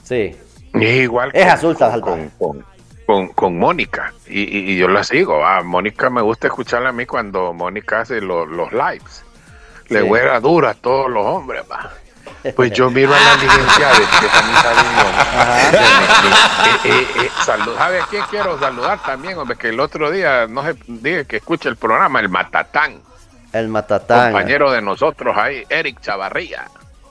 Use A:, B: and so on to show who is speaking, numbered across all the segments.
A: Sí.
B: Es igual
A: Es azul, salta.
B: con Mónica. Y yo la sigo. Mónica me gusta escucharla a mí cuando Mónica hace los lives. Le huele dura a todos los hombres, va. Pues yo miro a la licenciada Stephanie Sabiñón. ¿Sabe a quién quiero saludar también, hombre? Que el otro día, no se dije que escuche el programa, el Matatán.
A: El Matatán.
B: Compañero de nosotros ahí, Eric Chavarría.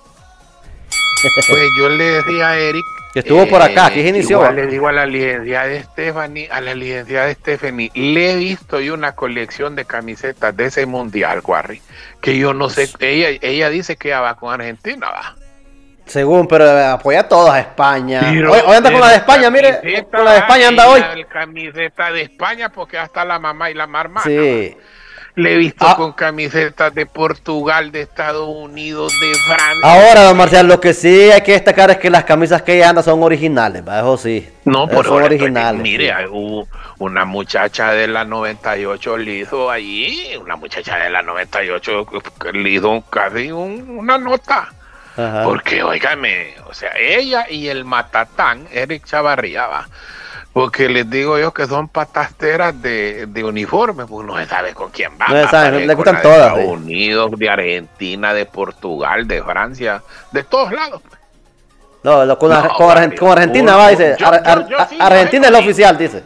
B: Pues yo le decía a Eric
A: que estuvo por acá, que se inició.
B: Igual le digo a la licenciada Stephanie, le he visto yo una colección de camisetas de ese mundial, Guarri, que yo no sé, ella dice que ella va con Argentina, va.
A: Según, pero apoya a todos a España. Hoy anda con la de España, mire, con la de España anda hoy.
B: La camiseta de España, porque hasta la mamá y la hermana.
A: Sí.
B: Le he visto con camisetas de Portugal, de Estados Unidos, de Francia.
A: Ahora, don Marcial, lo que sí hay que destacar es que las camisas que ella anda son originales, ¿va? Eso sí.
B: No, pero
A: son originales.
B: Mire, hubo una muchacha de la 98 le hizo allí, una muchacha de la 98 le hizo casi una nota. Ajá. Porque, óigame, o sea, ella y el Matatán, Eric Chavarría, va. Porque les digo yo que son patasteras de uniforme, pues no se sabe con quién van.
A: No se sabe, le gustan todas.
B: De Estados Unidos, de Argentina, de Portugal, de Francia, de todos lados.
A: No, con Argentina va, dice. Argentina es la oficial, dice.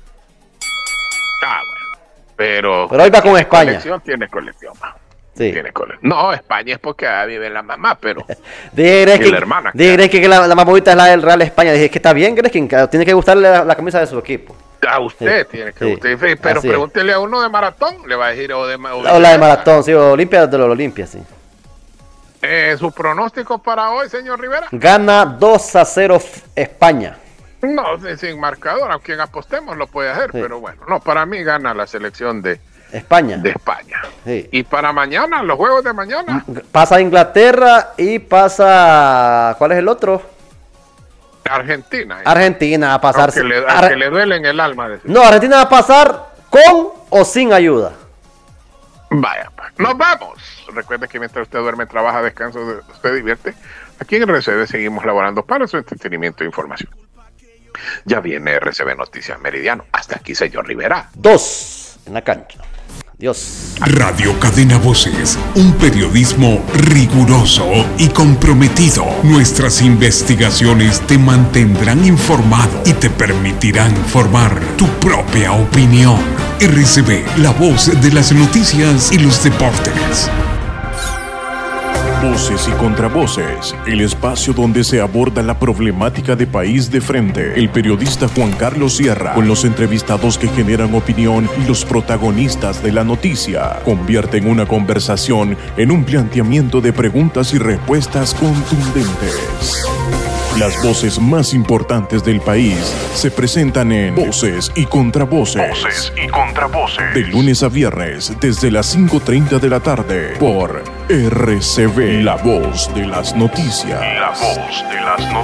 B: Bueno. Pero
A: hoy va con España.
B: Tiene colección, va.
A: Sí.
B: No, España es porque vive la mamá, pero
A: la
B: hermana.
A: Dije que la mamá es la del Real España. Dije que está bien, ¿crees que tiene que gustarle la camisa de su equipo?
B: A usted tiene que gustarle, pero así pregúntele a uno de Maratón, le va a decir o
A: la de Maratón, sí, o Olimpia de los Olimpia, sí.
B: ¿Su pronóstico para hoy, señor Rivera?
A: Gana 2-0 España.
B: No, sin marcador, a quien apostemos lo puede hacer, pero bueno, no, para mí gana la selección de España. Sí. Y para mañana, los juegos de mañana.
A: Pasa Inglaterra y pasa. ¿Cuál es el otro?
B: Argentina.
A: Argentina va a pasar.
B: Que le duele en el alma.
A: No, Argentina va a pasar con o sin ayuda.
B: Vaya, nos vamos. Recuerde que mientras usted duerme, trabaja, descansa, usted divierte. Aquí en RCB seguimos laborando para su entretenimiento e información. Ya viene RCB Noticias Meridiano. Hasta aquí, señor Rivera.
A: 2 en la cancha. Dios.
C: Radio Cadena Voces, un periodismo riguroso y comprometido. Nuestras investigaciones te mantendrán informado y te permitirán formar tu propia opinión. RCB, la voz de las noticias y los deportes.
D: Voces y contravoces, el espacio donde se aborda la problemática de país de frente. El periodista Juan Carlos Sierra, con los entrevistados que generan opinión y los protagonistas de la noticia, convierten una conversación en un planteamiento de preguntas y respuestas contundentes. Las voces más importantes del país se presentan en Voces y Contravoces. Voces y Contravoces. De lunes a viernes, desde las 5:30 de la tarde, por RCB, la voz de las noticias. La voz de las noticias.